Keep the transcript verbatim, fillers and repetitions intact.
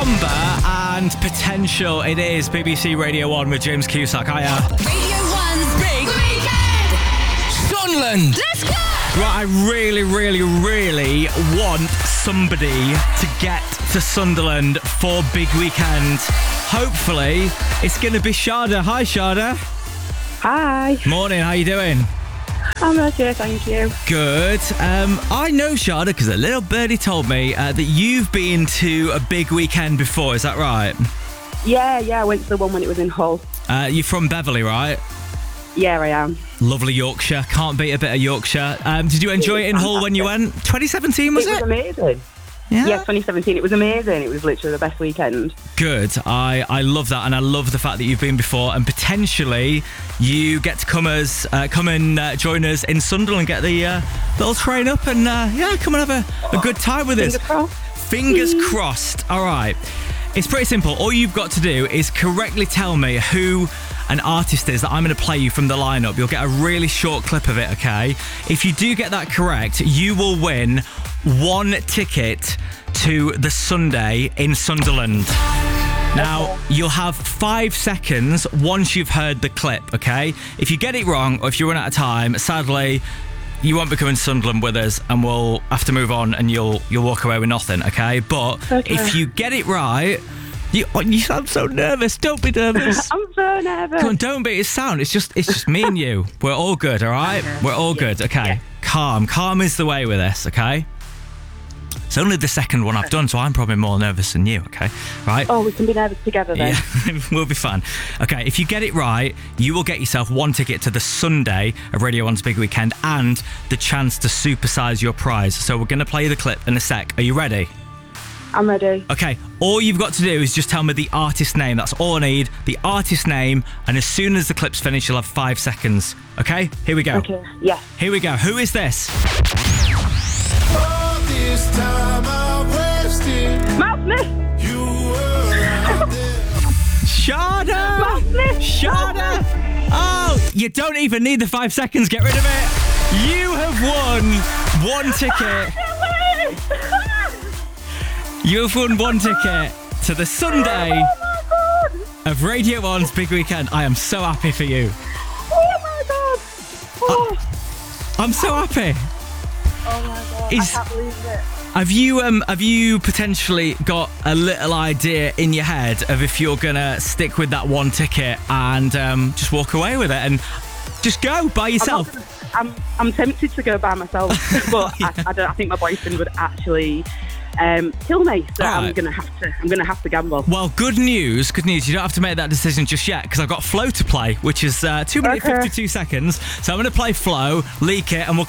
Somber and Potential. It is B B C Radio one with James Cusack. Hiya. Radio one's Big Weekend. Sunderland. Let's go. Right, I really, really, really want somebody to get to Sunderland for Big Weekend. Hopefully, it's going to be Shada. Hi, Shada. Hi. Morning, how you doing? I'm okay, thank you. Good. Um, I know, Shada, because a little birdie told me uh, that you've been to a Big Weekend before. Is that right? Yeah, yeah, I went to the one when it was in Hull. Uh, you're from Beverley, right? Yeah, I am. Lovely Yorkshire. Can't beat a bit of Yorkshire. Um, did you enjoy it in Hull when you went? twenty seventeen, was it? It was amazing. Yeah. Yeah, twenty seventeen. It was amazing. It was literally the best weekend. Good. I, I love that, and I love the fact that you've been before, and potentially you get to come as uh, come and uh, join us in Sunderland, get the uh, little train up, and uh, yeah, come and have a, a good time with Fingers us. crossed. Fingers crossed. All right. It's pretty simple. All you've got to do is correctly tell me who an artist is that I'm going to play you from the lineup. You'll get a really short clip of it, okay? If you do get that correct, you will win one ticket to the Sunday in Sunderland. Now, you'll have five seconds once you've heard the clip, okay? If you get it wrong or if you run out of time, sadly, you won't be coming to Sunderland with us and we'll have to move on and you'll you'll walk away with nothing, okay? But Okay. if you get it right, you, oh, you sound so nervous. Don't be nervous. I'm so nervous. Come on, don't be. It's sound. It's just it's just me and you. We're all good, all right? We're all good, okay? Yeah. Calm. Calm is the way with this, okay? It's only the second one I've done, so I'm probably more nervous than you, okay? Right? Oh, we can be nervous together then. Yeah, we'll be fun. Okay, if you get it right, you will get yourself one ticket to the Sunday of Radio one's Big Weekend and the chance to supersize your prize. So we're going to play the clip in a sec. Are you ready? I'm ready. Okay, all you've got to do is just tell me the artist name. That's all I need, the artist name, and as soon as the clip's finished, you'll have five seconds. Okay, here we go. Okay, yeah. Here we go. Who is this? This time I rested. Matt Smith! You were out there. Shada! Matt Smith! Shada! Oh, you don't even need the five seconds. Get rid of it. You have won one ticket. You have won one ticket to the Sunday of Radio one's Big Weekend. I am so happy for you. Oh my god! Oh, I'm so happy. oh my god, Is- I can't believe it. Have you um have you potentially got a little idea in your head of if you're gonna stick with that one ticket and um, just walk away with it and just go by yourself? I'm, I'm, I'm tempted to go by myself, but Yeah. I, I don't. I think my boyfriend would actually um, kill me. So All I'm right. gonna have to. I'm gonna have to gamble. Well, good news, good news. You don't have to make that decision just yet because I've got Flow to play, which is uh, two minutes Okay. fifty-two seconds. So I'm going to play Flow, leak it, and we'll